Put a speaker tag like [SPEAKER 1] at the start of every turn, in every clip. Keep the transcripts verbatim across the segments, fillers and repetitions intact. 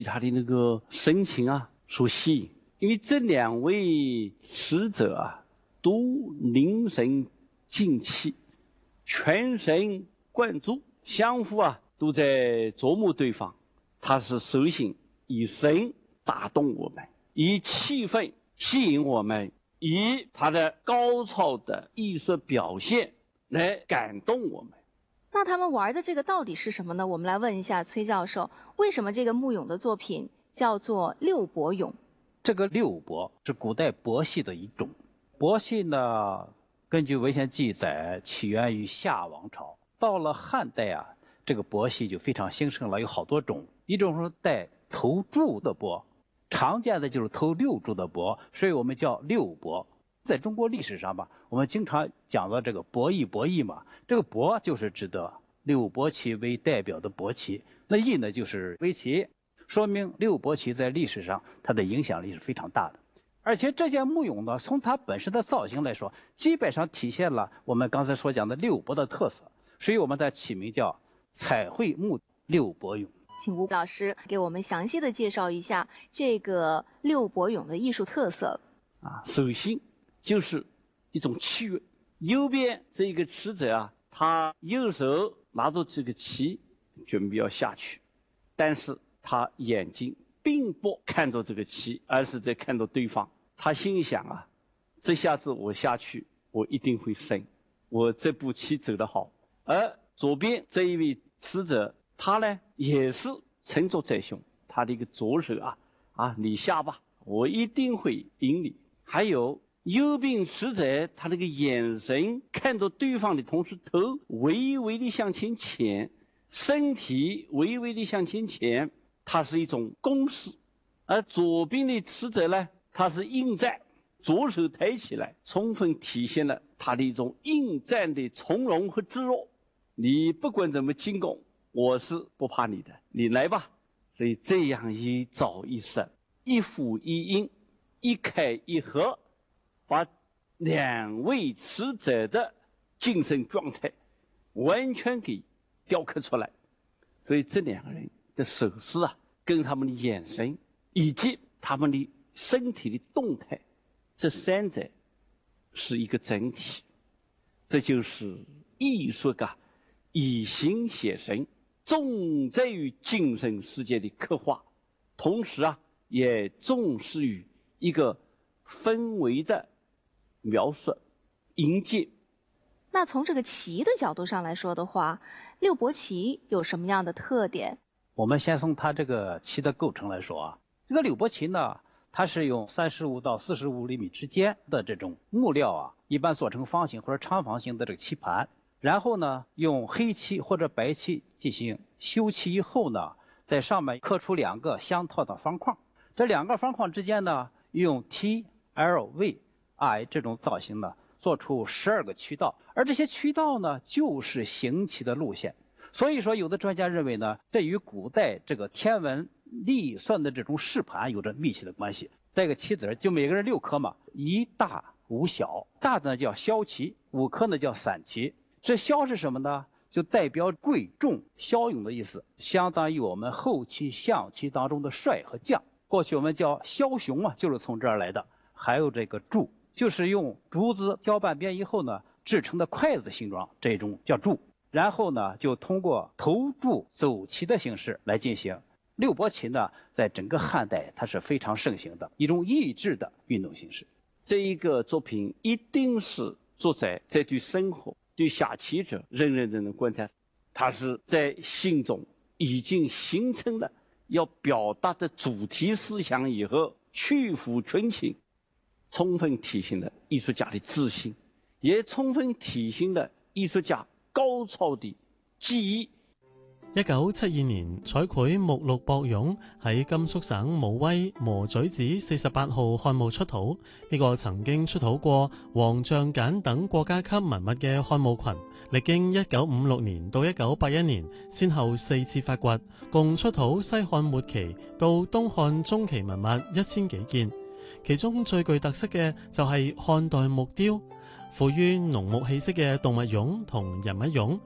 [SPEAKER 1] 他的那个神情啊所吸引，因为这两位持者啊都凝神静气，全神贯注，相互啊都在琢磨对方。他是手心以神打动我们，以气氛吸引我们，以他的高超的艺术表现来感动我们。
[SPEAKER 2] 那他们玩的这个到底是什么呢？我们来问一下崔教授，为什么这个穆勇的作品叫做六伯咏？
[SPEAKER 3] 这个六伯是古代伯戏的一种。伯戏呢，根据文献记载，起源于夏王朝。到了汉代啊，这个伯戏就非常兴盛了，有好多种。一种是带头柱的伯，常见的就是头六柱的伯，所以我们叫六伯。在中国历史上吧，我们经常讲到这个伯弈，伯弈嘛，这个伯就是指的六伯棋为代表的伯棋，那弈呢就是围棋，说明六伯棋在历史上它的影响力是非常大的。而且这件穆咏呢，从它本身的造型来说，基本上体现了我们刚才所讲的六伯的特色，所以我们的起名叫彩绘穆六伯咏。
[SPEAKER 2] 请吴老师给我们详细的介绍一下这个六伯咏的艺术特色。
[SPEAKER 1] 啊，首先就是一种气韵。右边这一个持者啊，他右手拿着这个棋，准备要下去，但是他眼睛并不看着这个棋，而是在看着对方。他心里想啊，这下子我下去，我一定会胜，我这步棋走得好。而左边这一位持者，他呢也是沉着在胸，他的一个左手啊啊，你下吧，我一定会赢你。还有右边持者，他那个眼神看着对方的同时，头微微的向前倾，身体微微的向前倾，它是一种攻势。而左边的持者呢，他是应战，左手抬起来，充分体现了他的一种应战的从容和自若。你不管怎么进攻，我是不怕你的，你来吧。所以这样一招一式，一俯一应，一开一合，把两位持者的精神状态完全给雕刻出来。所以这两个人的手势啊，跟他们的眼神以及他们的身体的动态，这三者是一个整体。这就是艺术家以形写神，重在于精神世界的刻画，同时啊，也重视于一个氛围的描述营建。
[SPEAKER 2] 那从这个棋的角度上来说的话，六伯棋有什么样的特点？
[SPEAKER 3] 我们先从它这个棋的构成来说啊，这个六伯棋呢，它是用三十五到四十五厘米之间的这种木料啊，一般做成方形或者长方形的这个棋盘，然后呢，用黑漆或者白漆进行修漆以后呢，在上面刻出两个相套的方框，这两个方框之间呢，用 T L V I 这种造型呢，做出十二个渠道，而这些渠道呢，就是行棋的路线。所以说，有的专家认为呢，这与古代这个天文历算的这种试盘有着密切的关系。这个棋子就每个人六颗嘛，一大五小，大的呢叫骁棋，五颗呢叫散棋。这骁是什么呢？就代表贵重骁勇的意思，相当于我们后期象棋当中的帅和将。过去我们叫枭雄啊，就是从这儿来的。还有这个柱，就是用竹子挑半边以后呢，制成的筷子形状，这种叫柱。然后呢，就通过头柱走棋的形式来进行。六伯棋呢，在整个汉代它是非常盛行的一种益智的运动形式。
[SPEAKER 1] 这一个作品一定是作者在对生活、对下棋者认认真真观察，他是在心中已经形成了要表达的主题思想以后，去腐群情，充分体现了艺术家的自信，也充分体现了艺術家高超的技藝。
[SPEAKER 4] 一九七二年，彩繪木六博咏喺甘肅省武威磨嘴子四十八號漢墓出土。呢、這個曾經出土過黃象簡等國家級文物嘅漢墓群，歷經一九五六年到一九八一年，先後四次發掘，共出土西漢末期到東漢中期文物一千幾件。其中最具特色嘅就係漢代木雕，富於濃木氣息嘅動物俑同人物俑。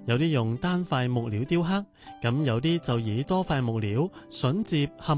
[SPEAKER 4] 有啲用單塊木料雕刻，咁有啲就以多塊木料榫接嵌